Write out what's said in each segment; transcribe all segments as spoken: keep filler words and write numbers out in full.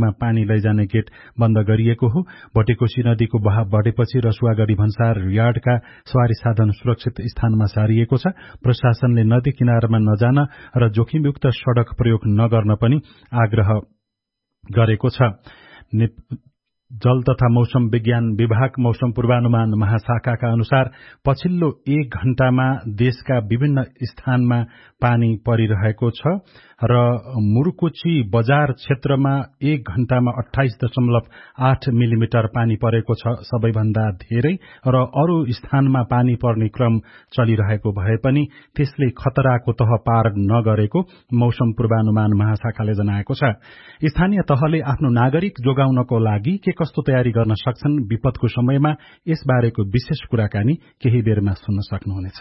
नदीमा पानी लैजाने गेट बन्द गरिएको हो। भोटेकोशी नदीको बहाव बढेपछि रसुवागढी भन्सार यार्डका सवारी साधन सुरक्षित स्थानमा सारिएको छ। प्रशासनले नदी किनारमा नजान र जोखिमयुक्त सड़क प्रयोग नगर्न पनि आग्रह गरेको छ। जल तथा मौसम विज्ञान विभाग मौसम पूर्वानुमान महाशाखाका अनुसार पछिल्लो एक घण्टामा देशका विभिन्न स्थानमा पानी परिरहेको छ र मुरुकुची बजार क्षेत्रमा एक घण्टामा अठाइस दशमलव आठ मिलिमिटर पानी परेको छ, सबैभन्दा धेरै। र अरू स्थानमा पानी पर्ने क्रम चलिरहेको भए पनि त्यसले खतराको तह पार नगरेको मौसम पूर्वानुमान महाशाखाले जनाएको छ। स्थानीय तहले आफ्नो नागरिक जोगाउनको लागि के कस्तो तयारी गर्न सक्छन् विपदको समयमा, यसबारेको विशेष कुराकानी केही बेरमा सुन्न सक्नुहुनेछ।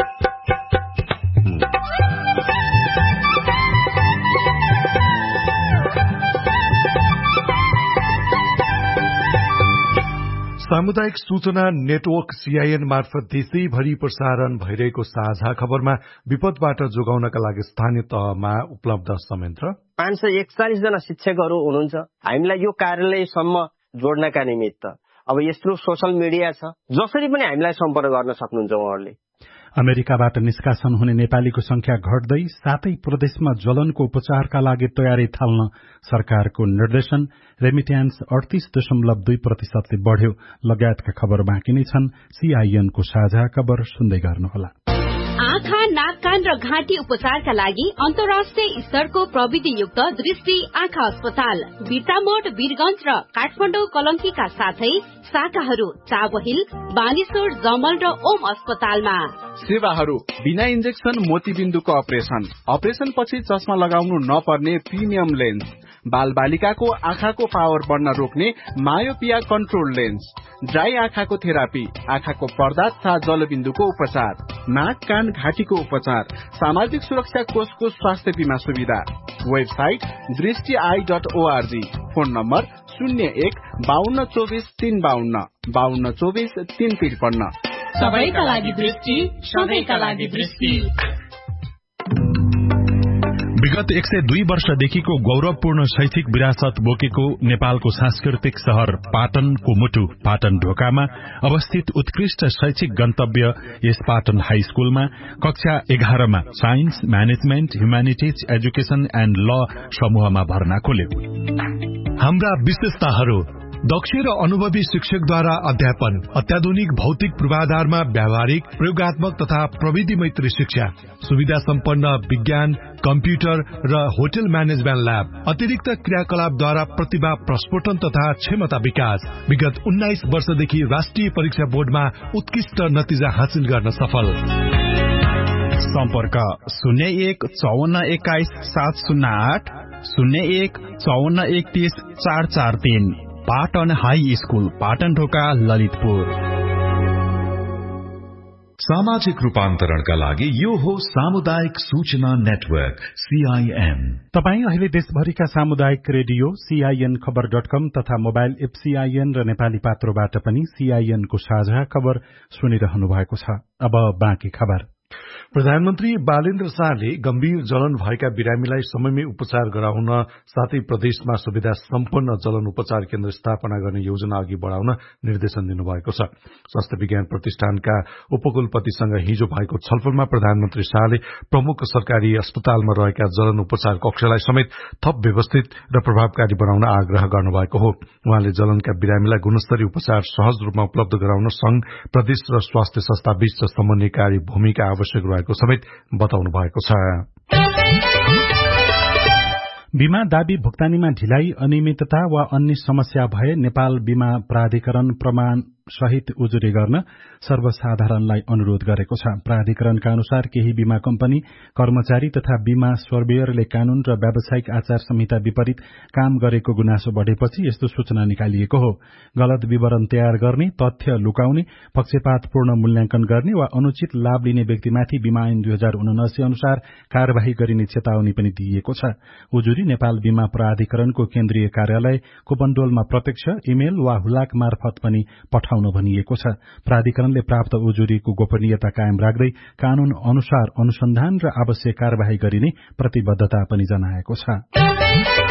सामुदायिक सूचना नेटवर्क सीआईएन मार्फत देशैभरि प्रसारण भइरहेको साझा खबरमा विपदबाट जोगाउनका लागि स्थानीय तहमा उपलब्ध संयन्त्र पाँच सय एकचालिस जना शिक्षकहरू हुनुहुन्छ। हामीलाई यो कार्यालयसम्म जोड्नका निमित्त अब यस्तो सोशल मिडिया छ, जसरी पनि हामीलाई सम्पर्क गर्न सक्नुहुन्छ उहाँहरूले। अमेरिकाबाट निष्कासन हुने नेपालीको संख्या घट्दै सातै प्रदेशमा ज्वलनको उपचारका लागि तयारी थाल्न सरकारको निर्देशन। रेमिट्यान्स अडतीस दशमलव दुई प्रतिशतले बढ़्यो लगायतका खबर बाँकी नै छन्। सीआईएनको साझा खबर सुन्दै गर्नुहोला। आँखा, नाक, कान र घाँटी उपचारका लागि अन्तर्राष्ट्रिय स्तरको प्रविधियुक्त दृष्टि आँखा अस्पताल बिर्तामोड, वीरगंज र काठमाडौँ कलंकीका साथै शाखाहरू चाबहिल, बानेश्वर, जमल र ओम अस्पतालमा। सेवाहरू बिना इन्जेक्सन मोतीबिन्दुको अपरेशन, अपरेशन पछि चस्मा लगाउनु नपर्ने प्रिमियम लेन्स, बाल बालिकाको आँखाको पावर बढ्न रोक्ने मायोपिया कन्ट्रोल लेन्स, ड्राई आँखाको थेरापी, आँखाको पर्दा तथा जलबिन्दुको उपचार, नाक, कान, घाँटीको उपचार, सामाजिक सुरक्षा कोषको स्वास्थ्य बीमा सुविधा। वेबसाइट दृष्टि I dot ORG. Phone number शून्य एक बाहन्न चौबिस तीन बाहन्न बाहन्न चौबिस तीन त्रिपन्न। सबैका लागि दृष्टि, सबैका लागि दृष्टि। विगत एक सय दुई वर्षदेखिको गौरवपूर्ण शैक्षिक विरासत बोकेको नेपालको सांस्कृतिक शहर पाटनको मुटु पाटन ढोकामा अवस्थित उत्कृष्ट शैक्षिक गन्तव्य यस पाटन हाई स्कूलमा कक्षा एघारमा science, management, humanities, education and ल समूहमा भर्ना खोल्यो। हाम्रा विशेषताहरू: दक्ष र अनुभवी शिक्षकद्वारा अध्यापन, अत्याधुनिक भौतिक पूर्वाधारमा व्यावहारिक, प्रयोगात्मक तथा प्रविधि मैत्री शिक्षा, सुविधा सम्पन्न विज्ञान, कम्प्युटर र होटल म्यानेजमेन्ट ल्याब, अतिरिक्त क्रियाकलापद्वारा प्रतिभा प्रस्फोटन तथा क्षमता विकास। विगत उन्नाइस वर्षदेखि राष्ट्रिय परीक्षा बोर्डमा उत्कृष्ट नतिजा हासिल गर्न सफल। सम्पर्क शून्य एक चौवन्न एक्काइस सात शून्य आठ शून्य एक चौवन्न एकतीस चार चार तीन। पाटन हाई स्कूल, पाटन ढोका, ललितपुर। सामाजिक रूपान्तरणका लागि यो हो सामुदायिक सूचना नेटवर्क सीआईएन। तपाई अहिले देशभरिका सामुदायिक रेडियो सीआईएन खबर डट कम तथा मोबाइल एप सीआईएन र नेपाली पात्रोबाट पनि सीआईएन को साझा खबर सुनिरहनु भएको छ। अब बाँकी खबर। प्रधानमन्त्री बालेन्द्र शाहले गम्भीर जलन भएका बिरामीलाई समयमै उपचार गराउन साथै प्रदेशमा सुविधा सम्पन्न जलन उपचार केन्द्र स्थापना गर्ने योजना अघि बढ़ाउन निर्देशन दिनुभएको छ। स्वास्थ्य विज्ञान प्रतिष्ठानका उपकुलपतिसँग हिजो भएको छलफलमा प्रधानमन्त्री शाहले प्रमुख सरकारी अस्पतालमा रहेका जलन उपचार कक्षलाई समेत थप व्यवस्थित र प्रभावकारी बनाउन आग्रह गर्नुभएको हो। उहाँले जलनका बिरामीलाई गुणस्तरीय उपचार सहज रूपमा उपलब्ध गराउन संघ, प्रदेश र स्वास्थ्य संस्था बीच समन्वयकारी भूमिका आवश्यक रहेको समेत बताउनु भएको छ। बीमा दावी भुक्तानीमा ढिलाइ, अनियमितता वा अन्य समस्या भए नेपाल बीमा प्राधिकरण प्रमाण सहित उजुरी गर्न सर्वसाधारणलाई अनुरोध गरेको छ। प्राधिकरणका अनुसार केही बीमा कम्पनी, कर्मचारी तथा बीमा सर्वेयरले कानून र व्यावसायिक आचार संहिता विपरीत काम गरेको गुनासो बढ़ेपछि यस्तो सूचना निकालिएको हो। गलत विवरण तयार गर्ने, तथ्य लुकाउने, पक्षपातपूर्ण मूल्याङ्कन गर्ने वा अनुचित लाभ लिने व्यक्तिमाथि बीमा ऐन दुई हजार उनासी अनुसार कार्यवाही गरिने चेतावनी पनि दिइएको छ। उजुरी नेपाल बीमा प्राधिकरणको केन्द्रीय कार्यालय कोपनडोलमा प्रत्यक्ष, इमेल वा हुलाक मार्फत पनि पठाउन भनिएको छ। प्राधिकरणले प्राप्त उजुरीको गोपनीयता कायम राख्दै कानून अनुसार अनुसन्धान र आवश्यक कार्यवाही गरिने प्रतिबद्धता पनि जनाएको छ।